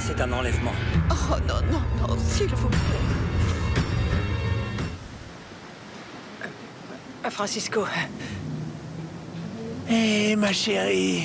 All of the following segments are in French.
c'est un enlèvement. Oh non, non, non, s'il vous plaît. Francisco. Hé, ma chérie.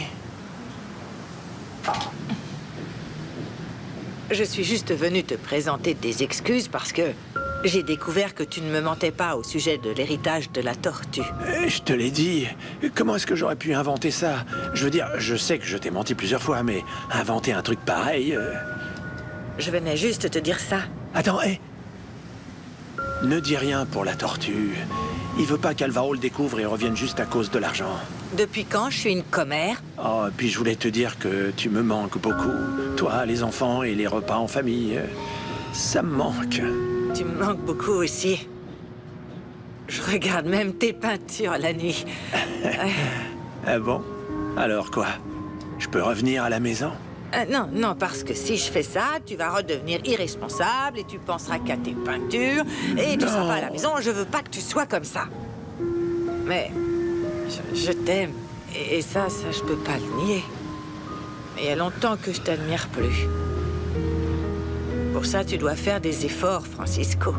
Je suis juste venue te présenter des excuses parce que j'ai découvert que tu ne me mentais pas au sujet de l'héritage de la tortue. Je te l'ai dit. Comment est-ce que j'aurais pu inventer ça? Je veux dire, je sais que je t'ai menti plusieurs fois, mais inventer un truc pareil... Je venais juste te dire ça. Attends, hé. Ne dis rien pour la tortue. Il veut pas qu'Alvaro le découvre et revienne juste à cause de l'argent. Depuis quand je suis une commère? Oh, puis je voulais te dire que tu me manques beaucoup. Toi, les enfants et les repas en famille. Ça me manque. Tu me manques beaucoup aussi. Je regarde même tes peintures la nuit. Ah bon? Alors quoi? Je peux revenir à la maison? Non, non, parce que si je fais ça, tu vas redevenir irresponsable et tu penseras qu'à tes peintures et tu seras pas à la maison. Je veux pas que tu sois comme ça. Mais je t'aime et ça, je peux pas le nier. Il y a longtemps que je t'admire plus. Pour ça, tu dois faire des efforts, Francisco.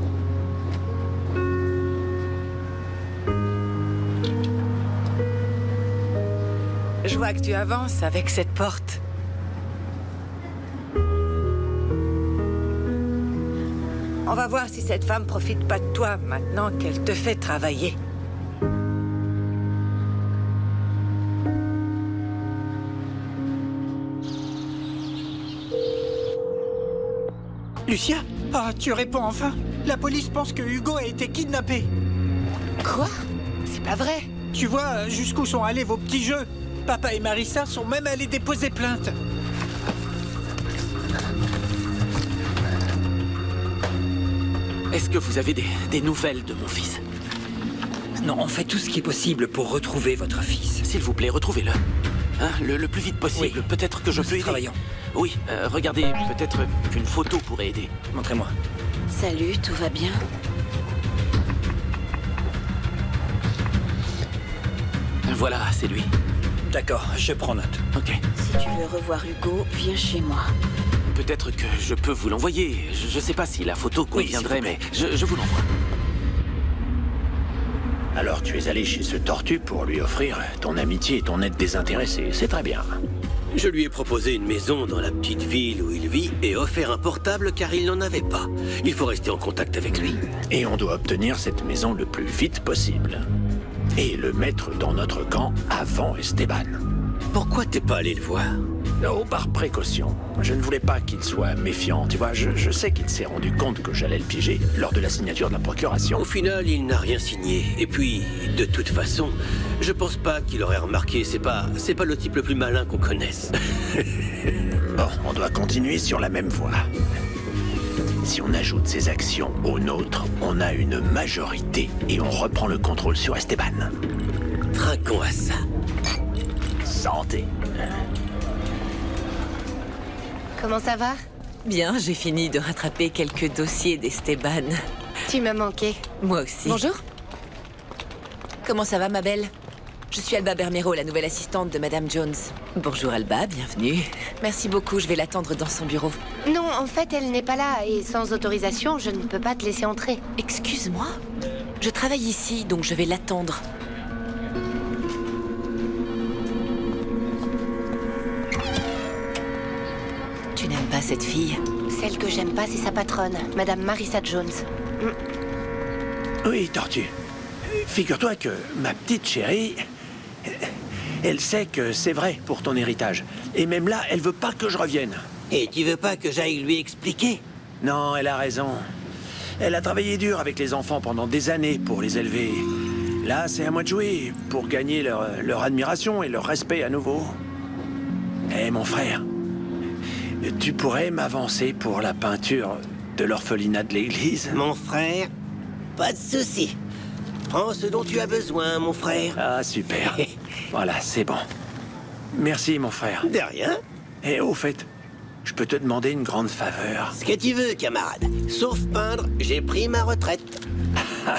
Je vois que tu avances avec cette porte. On va voir si cette femme profite pas de toi maintenant qu'elle te fait travailler. Lucia? Ah, tu réponds enfin. La police pense que Hugo a été kidnappé. Quoi? C'est pas vrai. Tu vois jusqu'où sont allés vos petits jeux? Papa et Marissa sont même allés déposer plainte. Est-ce que vous avez des nouvelles de mon fils? Non, on fait tout ce qui est possible pour retrouver votre fils. S'il vous plaît, retrouvez-le. Hein, le plus vite possible. Oui. Peut-être que je peux aider. Travaillons. Oui, regardez, peut-être qu'une photo pourrait aider. Montrez-moi. Salut, tout va bien? Voilà, c'est lui. D'accord, je prends note. Ok. Si tu veux revoir Hugo, viens chez moi. Peut-être que je peux vous l'envoyer. Je sais pas si la photo conviendrait, mais je vous l'envoie. Alors tu es allé chez ce tortue pour lui offrir ton amitié et ton aide désintéressée. C'est très bien. Je lui ai proposé une maison dans la petite ville où il vit et offert un portable car il n'en avait pas. Il faut rester en contact avec lui. Et on doit obtenir cette maison le plus vite possible. Et le mettre dans notre camp avant Esteban. Pourquoi t'es pas allé le voir? Oh, par précaution. Je ne voulais pas qu'il soit méfiant, tu vois. Je sais qu'il s'est rendu compte que j'allais le piéger lors de la signature de la procuration. Au final, il n'a rien signé. Et puis, de toute façon, je pense pas qu'il aurait remarqué. C'est pas le type le plus malin qu'on connaisse. Bon, on doit continuer sur la même voie. Si on ajoute ses actions aux nôtres, on a une majorité et on reprend le contrôle sur Esteban. Trinquons à ça. Santé. Comment ça va? Bien, j'ai fini de rattraper quelques dossiers d'Esteban. Tu m'as manqué. Moi aussi. Bonjour. Comment ça va, ma belle? Je suis Alba Bermero, la nouvelle assistante de Madame Jones. Bonjour Alba, bienvenue. Merci beaucoup, je vais l'attendre dans son bureau. Non, en fait, elle n'est pas là et sans autorisation, je ne peux pas te laisser entrer. Excuse-moi. Je travaille ici, donc je vais l'attendre. Tu n'aimes pas cette fille? Celle que j'aime pas, c'est sa patronne, Madame Marissa Jones. Oui, Tortue. Figure-toi que ma petite chérie... Elle sait que c'est vrai pour ton héritage. Et même là, elle veut pas que je revienne. Et tu veux pas que j'aille lui expliquer? Non, elle a raison. Elle a travaillé dur avec les enfants pendant des années pour les élever. Là, c'est à moi de jouer pour gagner leur admiration et leur respect à nouveau. Eh, mon frère, tu pourrais m'avancer pour la peinture de l'orphelinat de l'église? Mon frère, pas de souci. Prends ce dont tu as besoin, mon frère. Ah, super. Voilà, c'est bon. Merci, mon frère. De rien. Et au fait, je peux te demander une grande faveur. Ce que tu veux, camarade. Sauf peindre, j'ai pris ma retraite. Ah,